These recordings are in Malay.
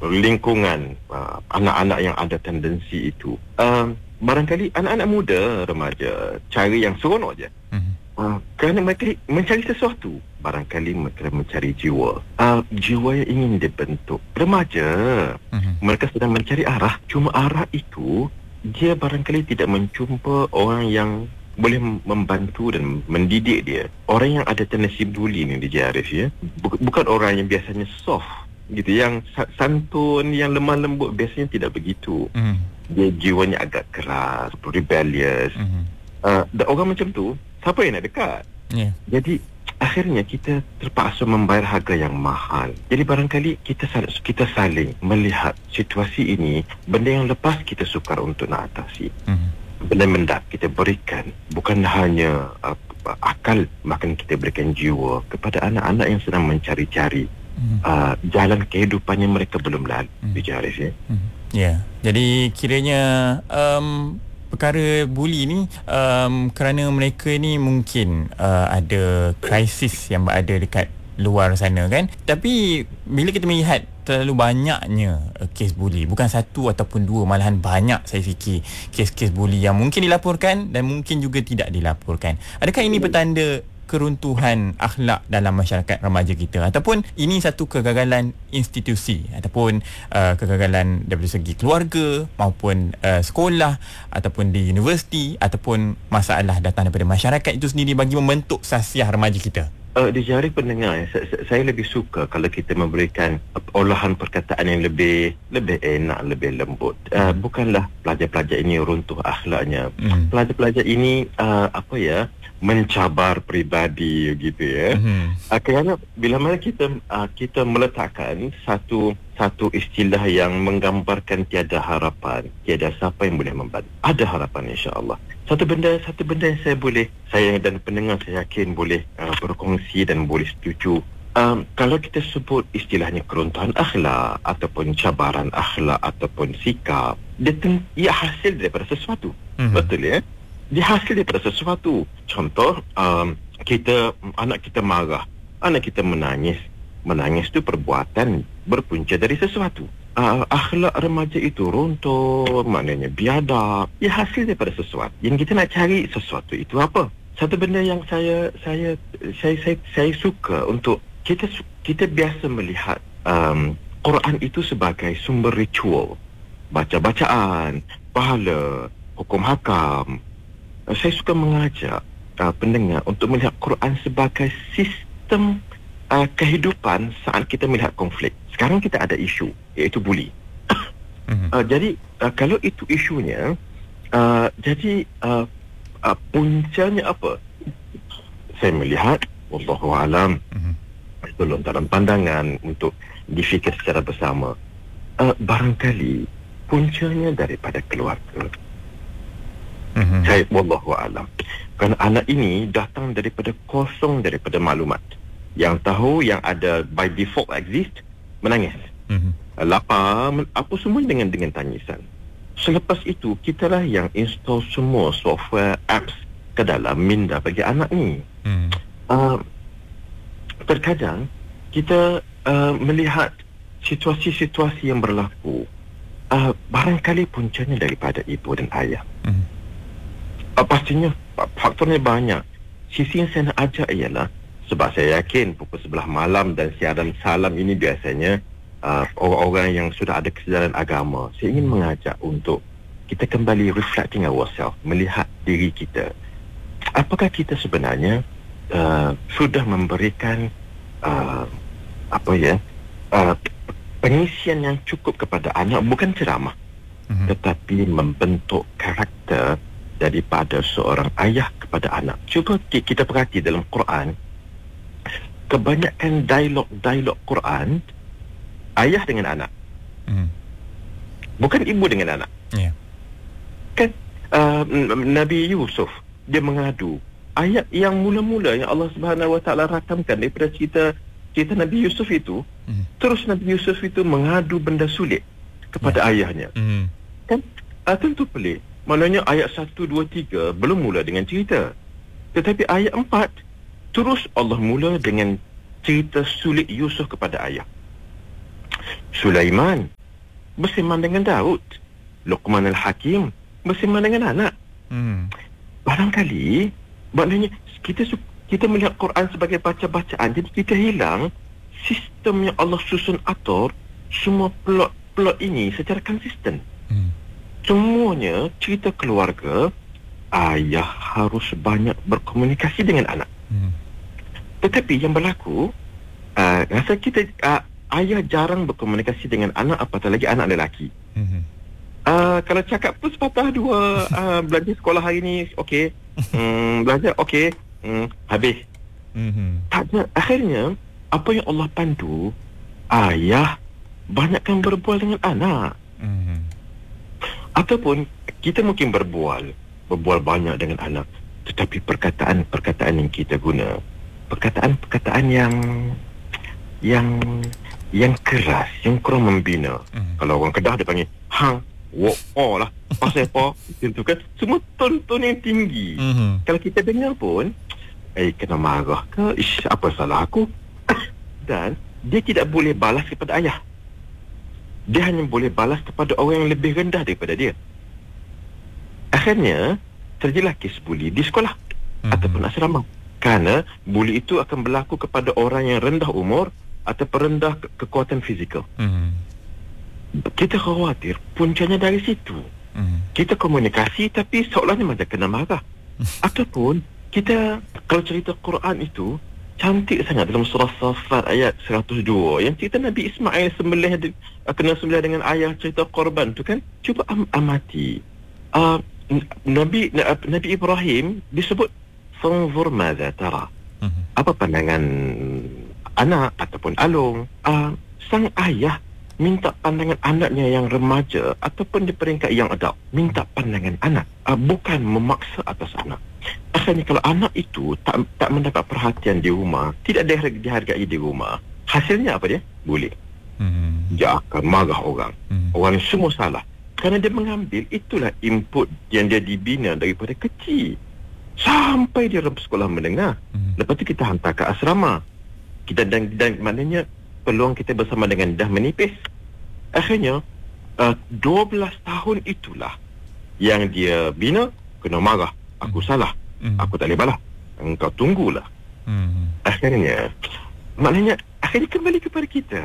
lingkungan anak-anak yang ada tendensi itu. Barangkali anak-anak muda, remaja cari yang seronok je. Kerana mereka mencari sesuatu. Barangkali mereka mencari jiwa. Jiwa yang ingin dibentuk. Remaja, mereka sedang mencari arah. Cuma arah itu, dia barangkali tidak menjumpa orang yang boleh membantu dan mendidik dia. Orang yang ada tendensi bully ni DJ Arif, ya, bukan orang yang biasanya soft gitu, yang santun, yang lemah lembut, biasanya tidak begitu. Dia jiwanya agak keras, rebellious. Dan orang macam tu, siapa yang nak dekat? Jadi akhirnya kita terpaksa membayar harga yang mahal. Jadi barangkali kita saling melihat situasi ini, benda yang lepas kita sukar untuk nak atasi. Benda mendak kita berikan bukan hanya akal, bahkan kita berikan jiwa kepada anak-anak yang sedang mencari-cari jalan kehidupannya mereka belum lalu. Bicara ya. Jadi kiranya perkara bully ni kerana mereka ni mungkin ada krisis yang berada dekat luar sana kan. Tapi bila kita melihat terlalu banyaknya kes bully, bukan satu ataupun dua, malahan banyak saya fikir kes-kes bully yang mungkin dilaporkan dan mungkin juga tidak dilaporkan. Adakah ini petanda keruntuhan akhlak dalam masyarakat remaja kita, ataupun ini satu kegagalan institusi ataupun kegagalan daripada segi keluarga maupun sekolah ataupun di universiti, ataupun masalah datang daripada masyarakat itu sendiri bagi membentuk sasiah remaja kita? Di jari pendengar, saya lebih suka kalau kita memberikan olahan perkataan yang lebih enak, lebih lembut. Bukanlah pelajar-pelajar ini runtuh akhlaknya. Pelajar-pelajar ini mencabar peribadi gitu ya. Kerana bila mana kita meletakkan satu istilah yang menggambarkan tiada harapan, tiada siapa yang boleh membantu. Ada harapan, insya-Allah. Satu benda yang saya dan pendengar saya yakin boleh berkongsi dan boleh setuju. Kalau kita sebut istilahnya keruntuhan akhlak ataupun cabaran akhlak ataupun sikap, ia hasil daripada sesuatu. Betul ya? Dia hasil daripada sesuatu. Contoh, anak kita marah, anak kita menangis. Menangis itu perbuatan berpunca dari sesuatu. Akhlak remaja itu runtuh, maknanya biadab. Ia hasil daripada sesuatu. Yang kita nak cari sesuatu itu apa? Satu benda yang saya suka untuk kita biasa melihat Quran itu sebagai sumber ritual, baca-bacaan, pahala, hukum hakam. Saya suka mengajak pendengar untuk melihat Quran sebagai sistem kehidupan saat kita melihat konflik. Sekarang kita ada isu, iaitu bully. Jadi kalau itu isunya, puncanya apa? Saya melihat, wallahu alam, tolong dalam pandangan untuk difikir secara bersama. Barangkali puncanya daripada keluarga. Saya wallahu alam. Kerana anak ini datang daripada kosong, daripada maklumat. Yang tahu yang ada by default exist, menangis, lapar, apa semua dengan tangisan. Selepas itu, kitalah yang install semua software apps ke dalam minda bagi anak ni. Terkadang kita melihat situasi-situasi yang berlaku, barangkali puncanya daripada ibu dan ayah. Pastinya faktornya banyak. Sisi yang saya nak ajak ialah, sebab saya yakin pukul 11 malam dan siaran salam ini biasanya orang-orang yang sudah ada kesedaran agama. Saya ingin mengajak untuk kita kembali reflecting ourselves, melihat diri kita. Apakah kita sebenarnya sudah memberikan pengisian yang cukup kepada anak, bukan ceramah, tetapi membentuk karakter daripada seorang ayah kepada anak. Cuba kita perhati dalam Quran, kebanyakan dialog Quran ayah dengan anak, bukan ibu dengan anak. Kan Nabi Yusuf dia mengadu. Ayat yang mula-mula yang Allah Subhanahu Wa Taala rakamkan daripada cerita Nabi Yusuf itu, terus Nabi Yusuf itu mengadu benda sulit kepada ayahnya. Kan tentu pelik. Maknanya ayat 1, 2, 3 belum mula dengan cerita, tetapi ayat 4 terus Allah mula dengan cerita sulit Yusuf kepada ayah. Sulaiman bersembang dengan Daud. Luqman Al-Hakim bersembang dengan anak. Barangkali maknanya kita melihat Quran sebagai baca-bacaan, jadi kita hilang sistem yang Allah susun atur semua plot ini secara konsisten. Semuanya cerita keluarga, ayah harus banyak berkomunikasi dengan anak. Tetapi yang berlaku, rasa kita ayah jarang berkomunikasi dengan anak, apatah lagi anak lelaki. Kalau cakap pun sepatah dua, belajar sekolah hari ni, okey. Belajar, okey. Habis. Tak ada. Akhirnya, apa yang Allah pandu, ayah banyakkan berbual dengan anak. Ataupun kita mungkin berbual banyak dengan anak, tetapi perkataan yang kita guna, perkataan yang keras, yang kurang membina. Kalau orang Kedah dia panggil hang, wo lah, pasal apa, itu kan semua ton yang tinggi. Kalau kita dengar pun, kena marah ke, apa salah aku? Dan dia tidak boleh balas kepada ayah. Dia hanya boleh balas kepada orang yang lebih rendah daripada dia. Akhirnya terjadilah kes buli di sekolah ataupun asrama. Kerana buli itu akan berlaku kepada orang yang rendah umur ataupun rendah kekuatan fizikal. Kita khawatir puncanya dari situ. Kita komunikasi tapi seolahnya macam kena marah. Ataupun kita, kalau cerita Quran itu cantik sangat dalam surah Safat ayat 102 yang cerita Nabi Ismail kena sembelih dengan ayah, cerita korban tu kan. Cuba amati Nabi Ibrahim disebut fanzur madza tara. Apa pandangan anak ataupun alung? Sang ayah minta pandangan anaknya yang remaja ataupun di peringkat yang adult, minta pandangan anak, bukan memaksa atas anak. Akhirnya kalau anak itu tak mendapat perhatian di rumah, tidak dihargai di rumah, hasilnya apa dia? Buli. Dia akan marah orang. Orang semua salah. Kerana dia mengambil, itulah input yang dia dibina daripada kecil sampai dia sekolah menengah. Lepas tu kita hantar ke asrama. Kita dan maknanya peluang kita bersama dengan dah menipis. Akhirnya 12 tahun itulah yang dia bina, kena marah. Aku salah. Aku tak boleh balas. Engkau tunggulah. Akhirnya akhirnya kembali kepada kita.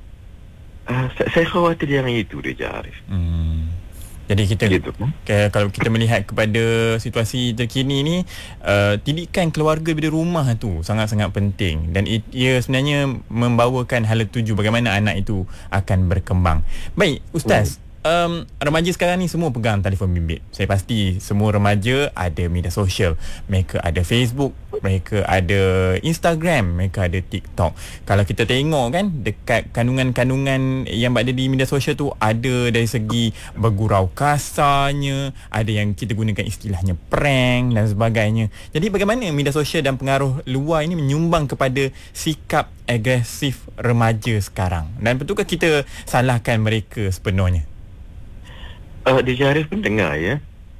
Saya khawatir yang itu dia, Arif. Jadi kita gitu. Kalau kita melihat kepada situasi terkini ni, didikan keluarga di rumah tu sangat-sangat penting, dan ia sebenarnya membawakan hala tuju bagaimana anak itu akan berkembang. Baik Ustaz, remaja sekarang ni semua pegang telefon bimbit. Saya pasti semua remaja ada media sosial. Mereka ada Facebook, mereka ada Instagram, mereka ada TikTok. Kalau kita tengok kan, dekat kandungan-kandungan yang berada di media sosial tu, ada dari segi bergurau kasarnya, ada yang kita gunakan istilahnya prank dan sebagainya. Jadi bagaimana media sosial dan pengaruh luar ini menyumbang kepada sikap agresif remaja sekarang? Dan betulkah kita salahkan mereka sepenuhnya? Dia Arif pun dengar ya.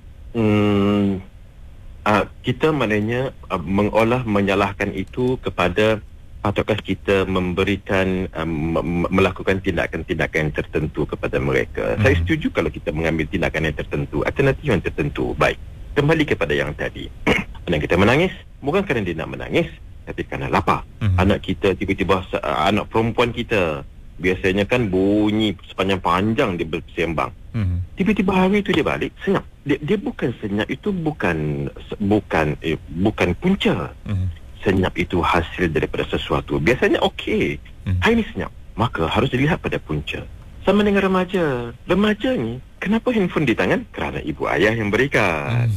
Kita maknanya menyalahkan itu kepada patutkah kita memberikan melakukan tindakan-tindakan tertentu kepada mereka. Saya setuju kalau kita mengambil tindakan yang tertentu, alternatif yang tertentu. Baik, kembali kepada yang tadi. Anak kita menangis bukan kerana dia nak menangis, tapi kerana lapar. Anak kita tiba-tiba, anak perempuan kita biasanya kan bunyi sepanjang-panjang dia bersembang. Tiba-tiba hari itu dia balik senyap. Dia bukan senyap itu bukan punca. Senyap itu hasil daripada sesuatu. Biasanya okey. Hari ini senyap, maka harus dilihat pada punca. Sama dengan remaja. Remaja ni kenapa handphone di tangan? Kerana ibu ayah yang berikan.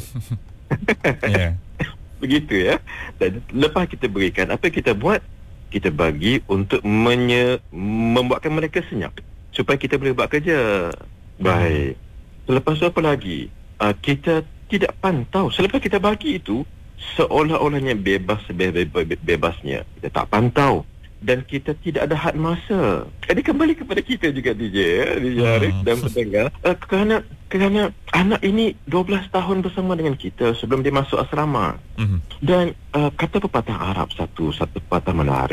Begitu ya. Dan lepas kita berikan, apa kita buat? Kita bagi untuk membuatkan mereka senyap supaya kita boleh buat kerja. Baik. Selepas itu apa lagi? Kita tidak pantau. Selepas kita bagi itu, seolah-olahnya bebasnya. Kita tak pantau. Dan kita tidak ada had masa. Jadi kembali kepada kita juga DJ Arif dan pendengar. Kerana anak ini 12 tahun bersama dengan kita sebelum dia masuk asrama. Dan kata pepatah Arab satu pepatah menarik.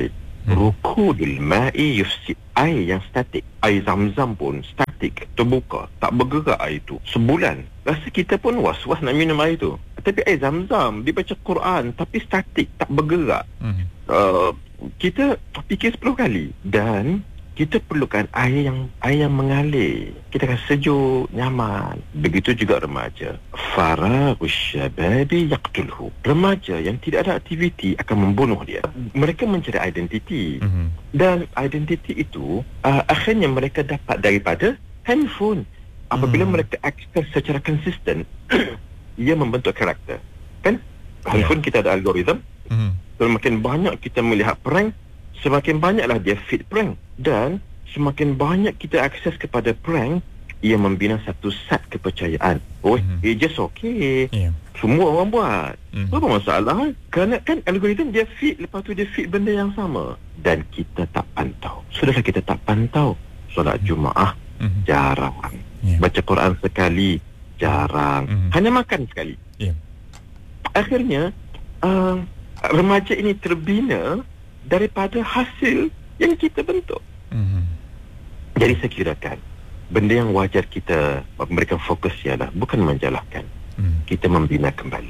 Rukudul ma'i yufsid. Air yang statik, air zam-zam pun statik, terbuka, tak bergerak air tu sebulan. Rasa kita pun was-was nak minum air tu. Tapi air zam-zam, dia baca Quran tapi statik, tak bergerak. Kita fikir 10 kali. Dan kita perlukan air yang mengalir. Kita akan sejuk, nyaman. Begitu juga remaja. Faraghush syababi yaqtulhu. Remaja yang tidak ada aktiviti akan membunuh dia. Mereka mencari identiti. Dan identiti itu akhirnya mereka dapat daripada handphone. Apabila mereka akses secara konsisten, ia membentuk karakter. Kan? Handphone kita ada algoritma. Semakin banyak kita melihat prank, semakin banyaklah dia feed prank. Dan semakin banyak kita akses kepada prank, ia membina satu set kepercayaan. Just okay. Semua orang buat. Apa masalah? Kerana kan algoritma dia feed, lepas tu dia feed benda yang sama. Dan kita tak pantau. Sudahlah kita tak pantau. Solat Jumaat jarang. Baca Quran sekali jarang. Hanya makan sekali. Akhirnya remaja ini terbina daripada hasil yang kita bentuk. Jadi saya kirakan benda yang wajar kita memberikan fokus ialah bukan menjalahkan, kita membina kembali.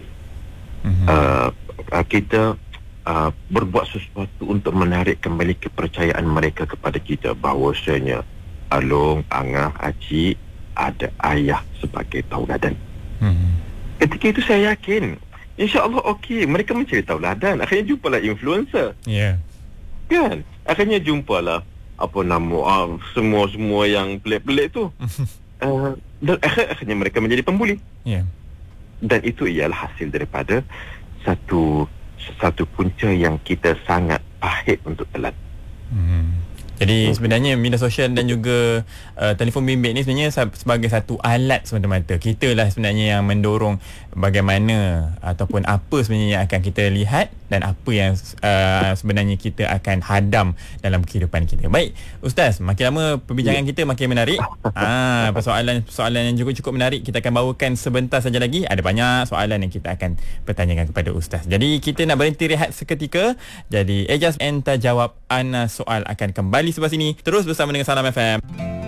Kita berbuat sesuatu untuk menarik kembali kepercayaan mereka kepada kita, bahawasanya Along, Angah, Acik ada ayah sebagai tauladan. Ketika itu saya yakin InsyaAllah okey, mereka mencari tauladan. Akhirnya jumpalah influencer. Kan? Akhirnya jumpalah semua yang pelik-pelik tu. Dan akhirnya mereka menjadi pembuli. Dan itu ialah hasil daripada satu punca yang kita sangat pahit untuk telan. Jadi sebenarnya media sosial dan juga telefon bimbit ni sebenarnya sebagai satu alat semata-mata. Kita lah sebenarnya yang mendorong bagaimana ataupun apa sebenarnya yang akan kita lihat dan apa yang sebenarnya kita akan hadam dalam kehidupan kita. Baik, Ustaz, makin lama perbincangan kita makin menarik. Soalan yang cukup menarik kita akan bawakan sebentar saja lagi. Ada banyak soalan yang kita akan pertanyakan kepada Ustaz. Jadi kita nak berhenti rehat seketika. Jadi Ejaz Enta Jawab Ana Soal akan kembali sebelah sini. Terus bersama dengan Salam FM.